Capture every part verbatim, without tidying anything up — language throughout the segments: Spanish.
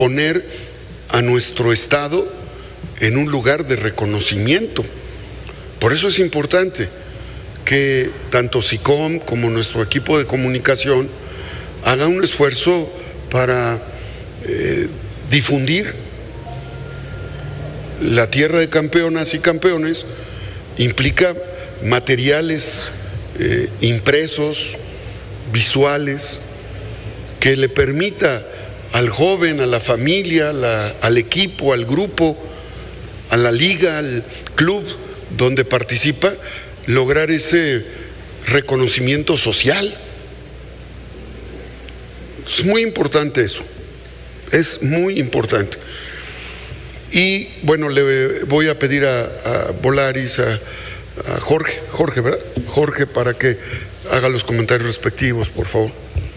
poner a nuestro Estado en un lugar de reconocimiento. Por eso es importante que tanto SICOM como nuestro equipo de comunicación haga un esfuerzo para eh, difundir la tierra de campeonas y campeones. Implica materiales eh, impresos, visuales, que le permita al joven, a la familia, a la, al equipo, al grupo, a la liga, al club donde participa, lograr ese reconocimiento social. Es muy importante eso, es muy importante. Y bueno, le voy a pedir a, a Volaris, a, a Jorge, Jorge, ¿verdad? Jorge, para que haga los comentarios respectivos, por favor.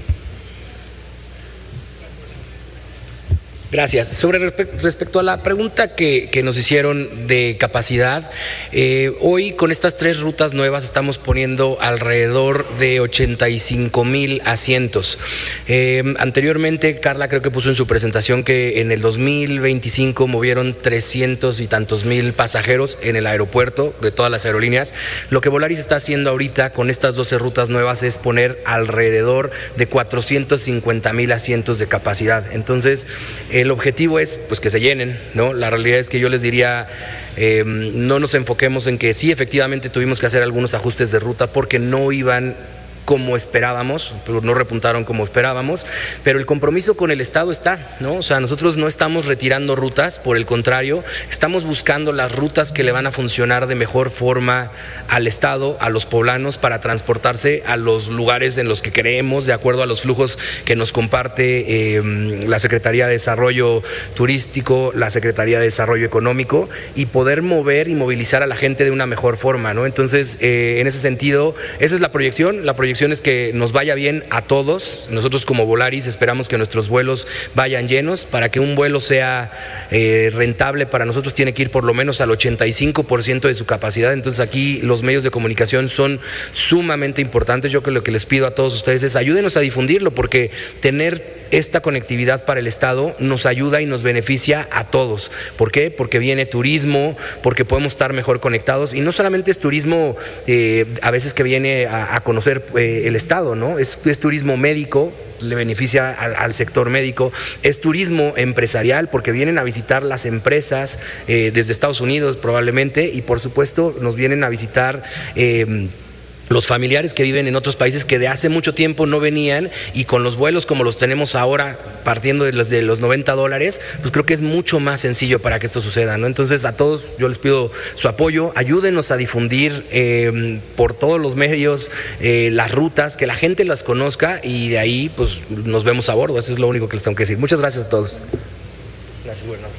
Gracias. Sobre respecto a la pregunta que, que nos hicieron de capacidad, eh, hoy con estas tres rutas nuevas estamos poniendo alrededor de ochenta y cinco mil asientos. Eh, anteriormente, Carla creo que puso en su presentación que en el dos mil veinticinco movieron trescientos y tantos mil pasajeros en el aeropuerto de todas las aerolíneas. Lo que Volaris está haciendo ahorita con estas doce rutas nuevas es poner alrededor de cuatrocientos cincuenta mil asientos de capacidad. Entonces, el objetivo es pues que se llenen, ¿no? La realidad es que yo les diría, eh, no nos enfoquemos en que sí, efectivamente tuvimos que hacer algunos ajustes de ruta porque no iban como esperábamos, pero no repuntaron como esperábamos, pero el compromiso con el Estado está, ¿no? O sea, nosotros no estamos retirando rutas, por el contrario, estamos buscando las rutas que le van a funcionar de mejor forma al Estado, a los poblanos, para transportarse a los lugares en los que queremos, de acuerdo a los flujos que nos comparte eh, la Secretaría de Desarrollo Turístico, la Secretaría de Desarrollo Económico, y poder mover y movilizar a la gente de una mejor forma, ¿no? Entonces, eh, en ese sentido, esa es la proyección, la proyección es que nos vaya bien a todos. Nosotros como Volaris esperamos que nuestros vuelos vayan llenos. Para que un vuelo sea eh, rentable para nosotros tiene que ir por lo menos al ochenta y cinco por ciento de su capacidad. Entonces aquí los medios de comunicación son sumamente importantes. Yo que lo que les pido a todos ustedes es ayúdenos a difundirlo, porque tener esta conectividad para el Estado nos ayuda y nos beneficia a todos. ¿Por qué? Porque viene turismo, porque podemos estar mejor conectados, y no solamente es turismo eh, a veces que viene a, a conocer eh, el Estado, ¿no? Es, es turismo médico, le beneficia al, al sector médico, es turismo empresarial porque vienen a visitar las empresas eh, desde Estados Unidos probablemente, y por supuesto nos vienen a visitar eh, los familiares que viven en otros países que de hace mucho tiempo no venían, y con los vuelos como los tenemos ahora, partiendo de los, de los noventa dólares, pues creo que es mucho más sencillo para que esto suceda, ¿no? Entonces a todos yo les pido su apoyo, ayúdenos a difundir eh, por todos los medios eh, las rutas, que la gente las conozca, y de ahí pues nos vemos a bordo. Eso es lo único que les tengo que decir. Muchas gracias a todos. Gracias, gobernador.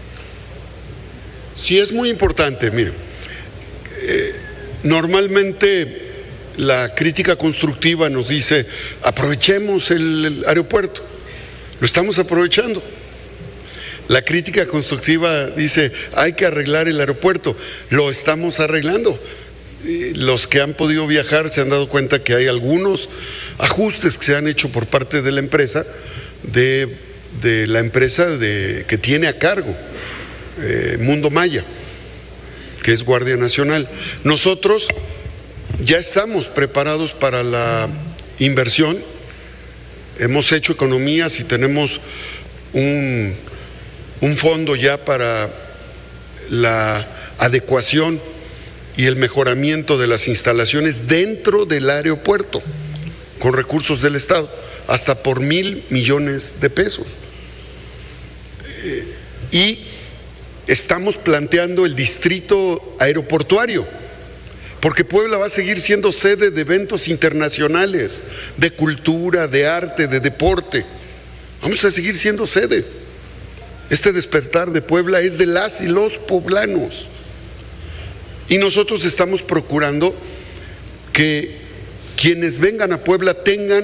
Sí, es muy importante, mire, eh, normalmente la crítica constructiva nos dice, aprovechemos el, el aeropuerto. Lo estamos aprovechando. La crítica constructiva dice, hay que arreglar el aeropuerto. Lo estamos arreglando. Y los que han podido viajar se han dado cuenta que hay algunos ajustes que se han hecho por parte de la empresa, de, de la empresa de, que tiene a cargo eh, Mundo Maya, que es Guardia Nacional. Nosotros ya estamos preparados para la inversión, hemos hecho economías y tenemos un, un fondo ya para la adecuación y el mejoramiento de las instalaciones dentro del aeropuerto, con recursos del Estado, hasta por mil millones de pesos. Eh, y estamos planteando el distrito aeroportuario, porque Puebla va a seguir siendo sede de eventos internacionales, de cultura, de arte, de deporte. Vamos a seguir siendo sede. Este despertar de Puebla es de las y los poblanos. Y nosotros estamos procurando que quienes vengan a Puebla tengan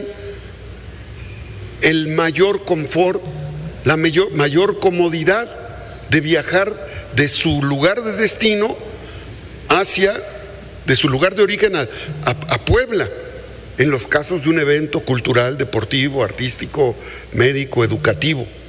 el mayor confort, la mayor, mayor comodidad de viajar de su lugar de destino hacia, de su lugar de origen a, a, a Puebla, en los casos de un evento cultural, deportivo, artístico, médico, educativo.